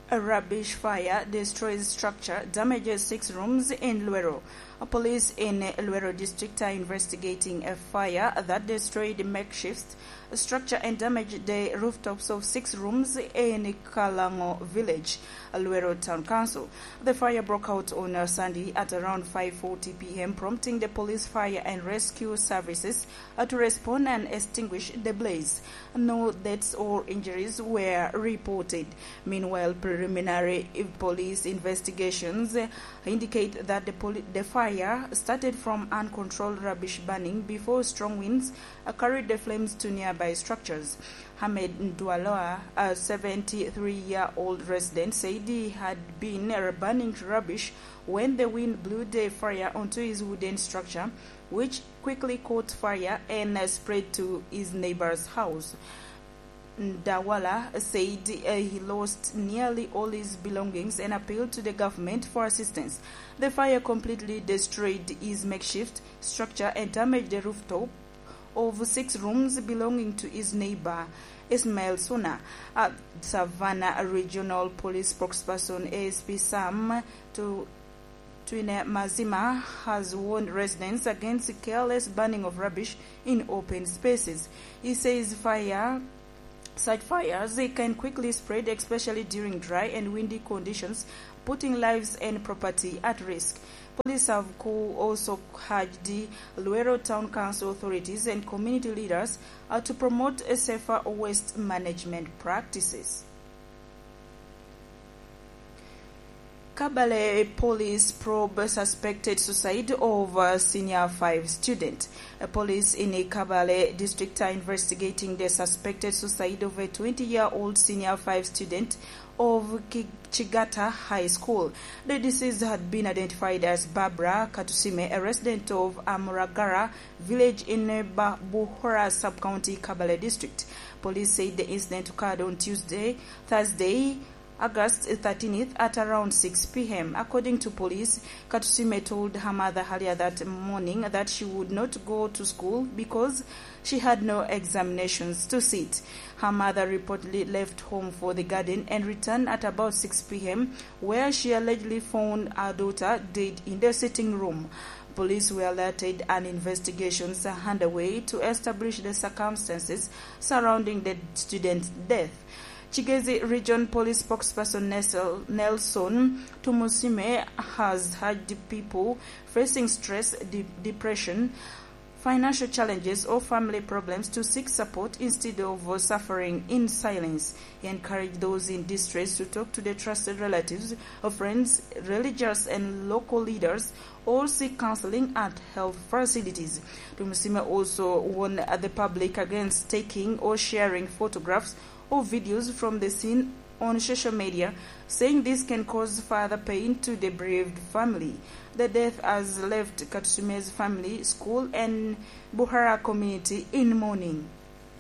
A rubbish fire destroys structure, damages 6 rooms in Luero. Police in Luero district are investigating a fire that destroyed makeshift structure and damaged the rooftops of 6 rooms in Kalango village, Luero Town Council. The fire broke out on Sunday at around 5:40 p.m., prompting the police, fire and rescue services to respond and extinguish the blaze. No deaths or injuries were reported. Meanwhile, preliminary police investigations indicate that the fire started from uncontrolled rubbish burning before strong winds carried the flames to nearby structures. Hamed Ndwaloa, a 73-year-old resident, said he had been burning rubbish when the wind blew the fire onto his wooden structure, which quickly caught fire and spread to his neighbor's house. Ndawala said he lost nearly all his belongings and appealed to the government for assistance. The fire completely destroyed his makeshift structure and damaged the rooftop of 6 rooms belonging to his neighbor, Ismail Suna. Savannah Regional Police spokesperson ASP Sam Twine Mazima has warned residents against careless burning of rubbish in open spaces. He says such fires can quickly spread, especially during dry and windy conditions, putting lives and property at risk. Police have also urged the Luero Town Council authorities and community leaders to promote a safer waste management practices. Kabale police probe suspected suicide of a senior 5 student. Police in Kabale district are investigating the suspected suicide of a 20-year-old senior 5 student of Chigata High School. The deceased had been identified as Barbara Katusime, a resident of Amuragara village in Buhora sub-county, Kabale district. Police said the incident occurred on Thursday, August 13th at around 6 p.m. According to police, Katusime told her mother earlier that morning that she would not go to school because she had no examinations to sit. Her mother reportedly left home for the garden and returned at about 6 p.m., where she allegedly found her daughter dead in the sitting room. Police were alerted and investigations are underway to establish the circumstances surrounding the student's death. Chigezi Region Police spokesperson Nelson Tumusime has urged people facing stress, depression, financial challenges or family problems to seek support instead of suffering in silence. He encouraged those in distress to talk to their trusted relatives or friends, religious and local leaders, or seek counseling at health facilities. Tumusime also warned the public against taking or sharing photographs or videos from the scene on social media, saying this can cause further pain to the bereaved family. The death has left Katusume's family, school, and Buhara community in mourning.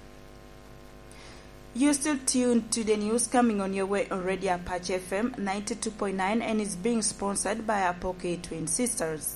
You're still tuned to the news coming on your way on Radio Apache FM 92.9 and is being sponsored by Apoke Twin Sisters.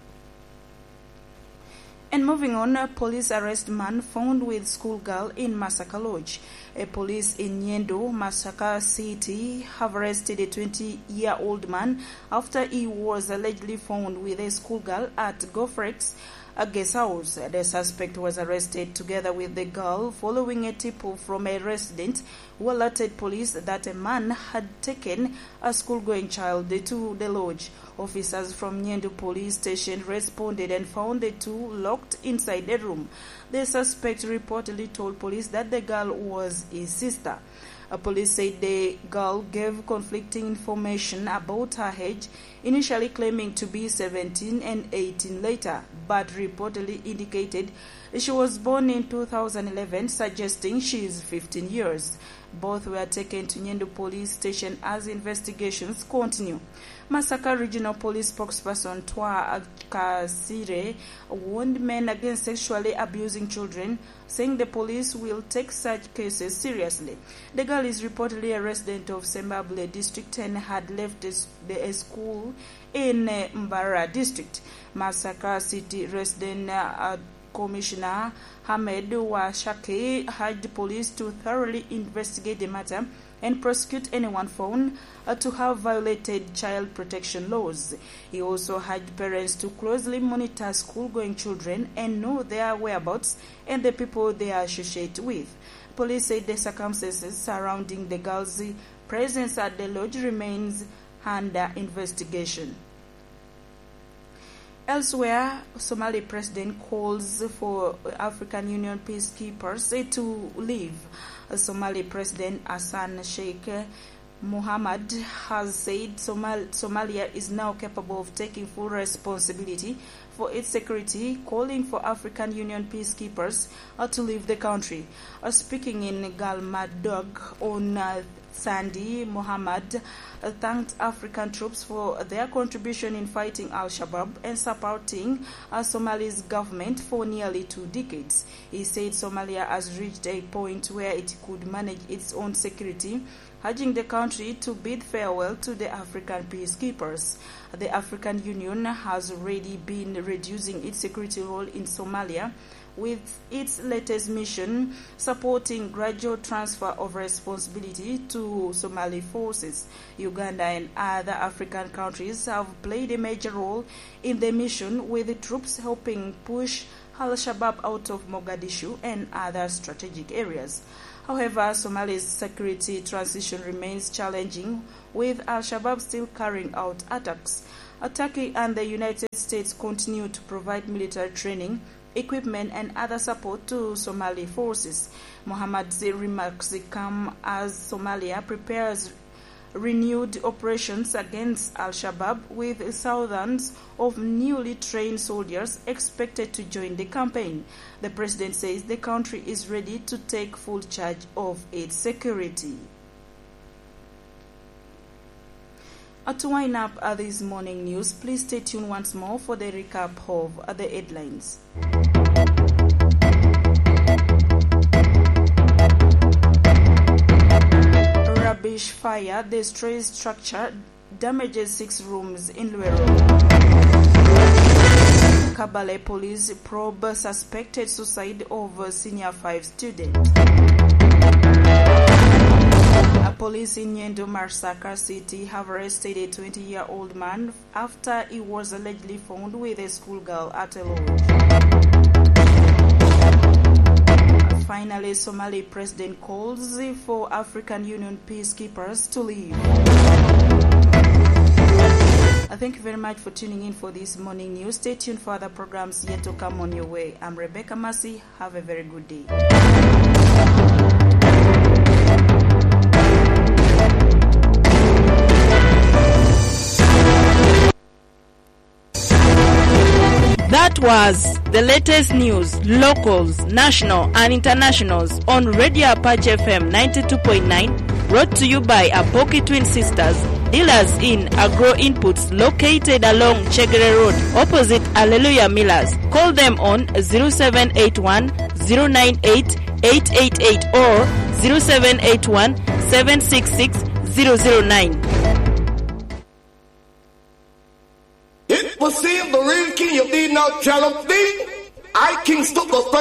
And moving on, police arrest man found with schoolgirl in Masaka Lodge. Police in Nyendo, Masaka City have arrested a 20-year-old man after he was allegedly found with a schoolgirl at Gofrex, a guest house. The suspect was arrested together with the girl following a tip from a resident who alerted police that a man had taken a school-going child to the lodge. Officers from Nyendo police station responded and found the two locked inside the room. The suspect reportedly told police that the girl was his sister. Police said the girl gave conflicting information about her age, initially claiming to be 17 and 18 later, but reportedly indicated she was born in 2011, suggesting she is 15 years. Both were taken to Nyendo police station as investigations continue. Masaka Regional Police spokesperson Twa Kasire warned men against sexually abusing children, saying the police will take such cases seriously. The girl is reportedly a resident of Sembabule district and had left a school in Mbara district. Masaka City resident Commissioner Hamed Washake urged police to thoroughly investigate the matter and prosecute anyone found to have violated child protection laws. He also urged parents to closely monitor school-going children and know their whereabouts and the people they associate with. Police said the circumstances surrounding the girls' presence at the lodge remains under investigation. Elsewhere, Somali president calls for African Union peacekeepers to leave. Somali President Hassan Sheikh Mohammed has said Somalia is now capable of taking full responsibility for its security, calling for African Union peacekeepers to leave the country. Speaking in Galmudug on Sunday, Mohammed thanked African troops for their contribution in fighting Al-Shabaab and supporting Somalia's government for nearly 2 decades. He said Somalia has reached a point where it could manage its own security, urging the country to bid farewell to the African peacekeepers. The African Union has already been reducing its security role in Somalia, with its latest mission supporting gradual transfer of responsibility to Somali forces. Uganda and other African countries have played a major role in the mission, with the troops helping push Al-Shabaab out of Mogadishu and other strategic areas. However, Somalia's security transition remains challenging, with Al-Shabaab still carrying out attacks. Turkey and the United States continue to provide military training, equipment and other support to Somali forces. Mohammad's remarks come as Somalia prepares renewed operations against Al-Shabaab, with thousands of newly trained soldiers expected to join the campaign. The president says the country is ready to take full charge of its security. To wind up this morning news, please stay tuned once more for the recap of the headlines. Rubbish fire destroys structure, damages 6 rooms in Luero. Kabale police probe suspected suicide of senior 5 student. Police in Nyendo Marsaka City have arrested a 20-year-old man after he was allegedly found with a schoolgirl at a lodge. Finally, Somali president calls for African Union peacekeepers to leave. Thank you very much for tuning in for this morning news. Stay tuned for other programs yet to come on your way. I'm Rebecca Massey. Have a very good day. That was the latest news, locals, national and internationals on Radio Apache FM 92.9, brought to you by Apoki Twin Sisters, dealers in agro inputs located along Chegere Road, opposite Alleluia Millers. Call them on 0781 098 888 or 0781 766 009. It was seen the real king of thee, now Jalop thee. I King Stuck